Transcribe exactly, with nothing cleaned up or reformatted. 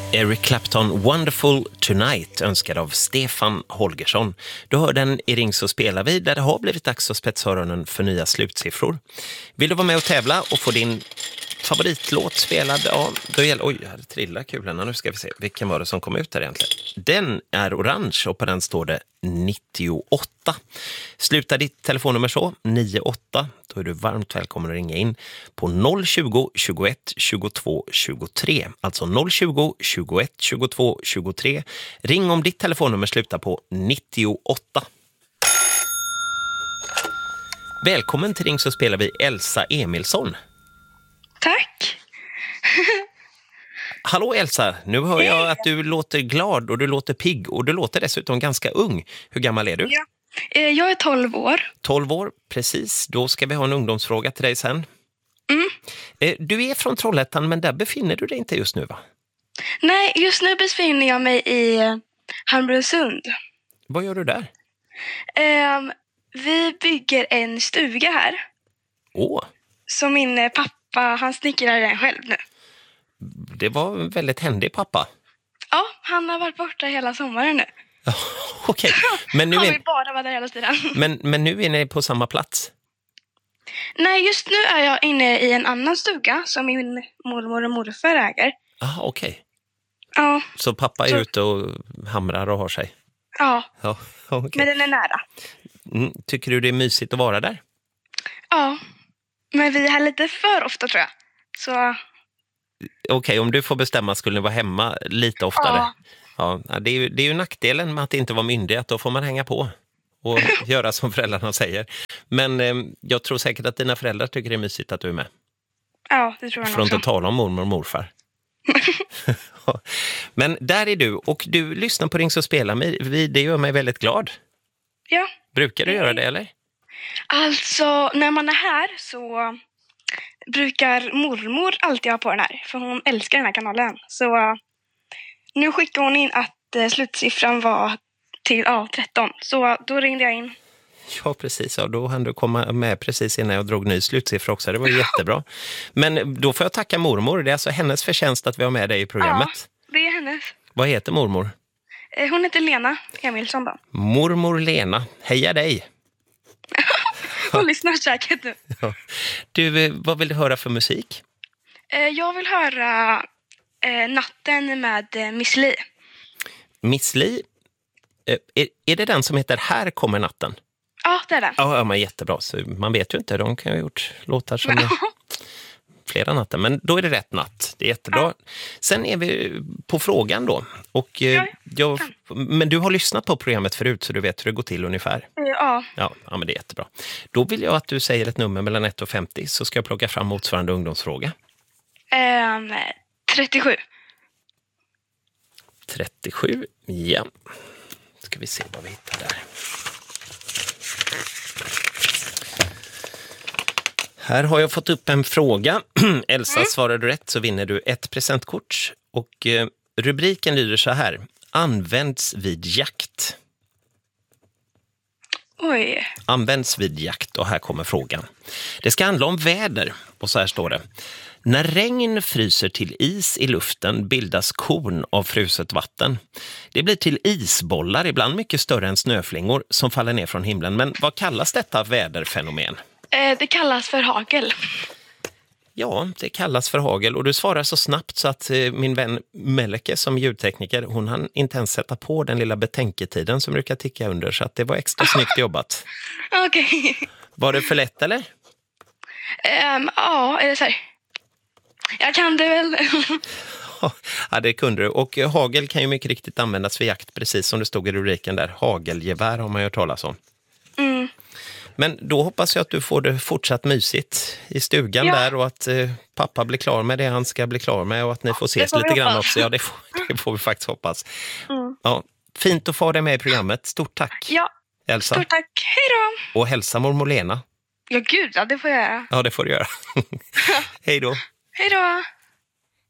Eric Clapton, Wonderful Tonight, önskad av Stefan Holgersson. Du hör den i Ring så spelar vi, där det har blivit dags att spetsa öronen för nya slutsiffror. Vill du vara med och tävla och få din favoritlåt spelad? Ja, då gäller... Oj, jag hade trillat kulorna. Nu ska vi se. Vilken var det som kom ut där egentligen? Den är orange och på den står det nittioåtta. Sluta ditt telefonnummer så, nio åtta. Då är du varmt välkommen att ringa in på noll tjugo, tjugoett, tjugotvå, tjugotre. Alltså noll tjugo, tjugoett, tjugotvå, tjugotre. Ring om ditt telefonnummer slutar på nittioåtta. Välkommen till Ring så spelar vi Elsa Emilsson. Tack. Hallå Elsa, nu hör jag att du låter glad och du låter pigg och du låter dessutom ganska ung. Hur gammal är du? Ja. Jag är tolv år. tolv år, precis. Då ska vi ha en ungdomsfråga till dig sen. Mm. Du är från Trollhättan, men där befinner du dig inte just nu, va? Nej, just nu befinner jag mig i Hamburgsund. Vad gör du där? Um, vi bygger en stuga här. Åh. Så min pappa, han snickrar den själv nu. Det var en väldigt händig pappa. Ja, han har varit borta hela sommaren nu. Okej. Men nu han är... vill bara vara där hela tiden. Men, men nu är ni på samma plats? Nej, just nu är jag inne i en annan stuga som min mormor och morfar äger. Ah, okej. Okay. Ja. Så pappa är så... ute och hamrar och har sig? Ja, ja okay. Men den är nära. Mm, tycker du det är mysigt att vara där? Ja, men vi är här lite för ofta tror jag. Så... Okej, okay, om du får bestämma skulle ni vara hemma lite oftare. Ja. Ja, det är ju, det är ju nackdelen med att inte vara myndig, att då får man hänga på och göra som föräldrarna säger. Men eh, jag tror säkert att dina föräldrar tycker det är mysigt att du är med. Ja, det tror jag Från också. att tala om mormor och morfar. Men där är du, och du lyssnar på Ring så spelar mig. Det gör mig väldigt glad. Ja. Brukar du göra det, eller? Alltså, när man är här så brukar mormor alltid ha på den här. För hon älskar den här kanalen. Så nu skickade hon in att eh, slutsiffran var till ja, tretton. Så då ringde jag in. Ja, precis. Ja, då hann du komma med precis innan jag drog ny slutsiffra också. Det var jättebra. Men då får jag tacka mormor. Det är alltså hennes förtjänst att vi har med dig i programmet. Ja, det är hennes. Vad heter mormor? Eh, hon heter Lena Emilsson då. Mormor Lena. Heja dig! Hon lyssnar säkert nu. Ja. Du, vad vill du höra för musik? Eh, jag vill höra eh, Natten med eh, Miss Li. Miss Li? Eh, är, är det den som heter Här kommer natten? Ja, det är den. Ja, men jättebra. Så man vet ju inte, de kan ju ha gjort låtar som är flera natten. Men då är det rätt natt. Det är jättebra. Ja. Sen är vi på frågan då. Och, eh, jag, men du har lyssnat på programmet förut så du vet hur det går till ungefär. Ja. Ja, ja, men det är jättebra. Då vill jag att du säger ett nummer mellan ett och femtio så ska jag plocka fram motsvarande ungdomsfråga. Um, trettiosju. trettiosju, ja. Ska vi se vad vi hittar där. Här har jag fått upp en fråga. Elsa, mm. svarar du rätt så vinner du ett presentkort. Och eh, rubriken lyder så här. Används vid jakt. Oj. Används vid jakt, och här kommer frågan. Det ska handla om väder, och så här står det. När regn fryser till is i luften bildas korn av fruset vatten. Det blir till isbollar, ibland mycket större än snöflingor, som faller ner från himlen. Men vad kallas detta väderfenomen? Eh, det kallas för hagel. Ja, det kallas för hagel, och du svarar så snabbt så att eh, min vän Melke som ljudtekniker, hon hann inte ens sätta på den lilla betänketiden som brukar ticka under, så att det var extra snyggt jobbat. Okej. Okay. Var det för lätt, eller? Um, ja, är det så här? Jag kan det väl. Ja, det kunde du. Och hagel kan ju mycket riktigt användas för jakt, precis som det stod i rubriken där. Hagelgevär har man ju hört talas om. Mm. Men då hoppas jag att du får det fortsatt mysigt i stugan ja. där, och att eh, pappa blir klar med det han ska bli klar med, och att ni får ses får lite grann hoppas. också. Ja, det får, det får vi faktiskt hoppas. Mm. Ja, fint att få dig med i programmet. Stort tack, ja. Elsa. Stort tack. Hej då. Och hälsa mormor Lena. Ja, gud, ja, det får jag göra. Ja, det får du göra. Hej då. Hej då.